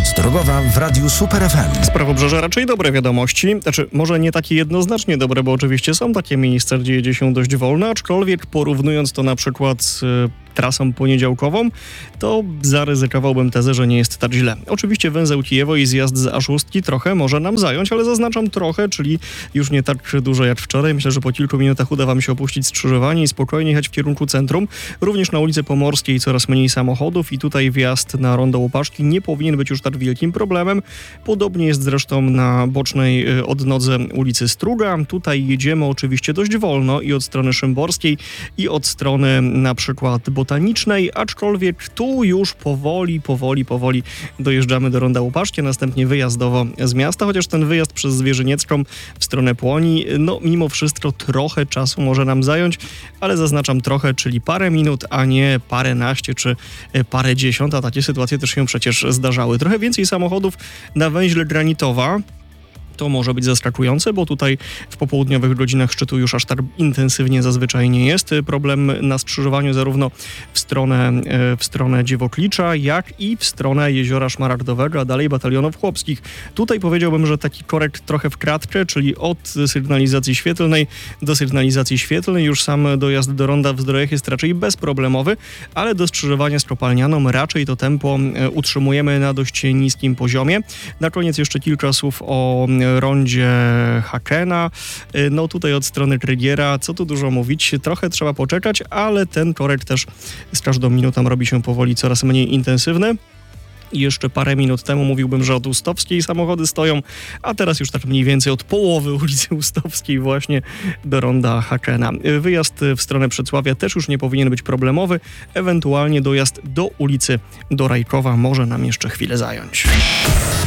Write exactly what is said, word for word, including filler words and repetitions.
Pomoc drogowa w Radiu Super F M. Z Prawobrzeża raczej dobre wiadomości. Znaczy, może nie takie jednoznacznie dobre, bo oczywiście są takie miejsca, gdzie jedzie się dość wolno, aczkolwiek porównując to na przykład z trasą poniedziałkową, to zaryzykowałbym tezę, że nie jest tak źle. Oczywiście węzeł Kijewo i zjazd z A sześć trochę może nam zająć, ale zaznaczam trochę, czyli już nie tak dużo jak wczoraj. Myślę, że po kilku minutach uda wam się opuścić skrzyżowanie i spokojnie jechać w kierunku centrum. Również na ulicy Pomorskiej coraz mniej samochodów i tutaj wjazd na rondo Łupaszki nie powinien być już tak wielkim problemem. Podobnie jest zresztą na bocznej odnodze ulicy Struga. Tutaj jedziemy oczywiście dość wolno i od strony Szymborskiej i od strony na przykład Botanicznej, aczkolwiek tu już powoli, powoli, powoli dojeżdżamy do ronda Łupaszki, a następnie wyjazdowo z miasta, chociaż ten wyjazd przez Zwierzyniecką w stronę Płoni, no mimo wszystko trochę czasu może nam zająć, ale zaznaczam trochę, czyli parę minut, a nie paręnaście czy parę dziesiąt, a takie sytuacje też się przecież zdarzały. Trochę więcej samochodów na węźle Granitowa. To może być zaskakujące, bo tutaj w popołudniowych godzinach szczytu już aż tak intensywnie zazwyczaj nie jest. Problem na skrzyżowaniu zarówno w stronę, w stronę Dziewoklicza, jak i w stronę Jeziora Szmaragdowego, a dalej Batalionów Chłopskich. Tutaj powiedziałbym, że taki korekt trochę w kratkę, czyli od sygnalizacji świetlnej do sygnalizacji świetlnej. Już sam dojazd do ronda w Zdrojach jest raczej bezproblemowy, ale do skrzyżowania z Kopalnianą raczej to tempo utrzymujemy na dość niskim poziomie. Na koniec jeszcze kilka słów o rondzie Hakena. No tutaj od strony Krygiera, co tu dużo mówić, trochę trzeba poczekać, ale ten korek też z każdą minutą robi się powoli coraz mniej intensywny. I jeszcze parę minut temu mówiłbym, że od Ustowskiej samochody stoją, a teraz już tak mniej więcej od połowy ulicy Ustowskiej właśnie do ronda Hakena. Wyjazd w stronę Przedsławia też już nie powinien być problemowy, ewentualnie dojazd do ulicy Dorajkowa może nam jeszcze chwilę zająć.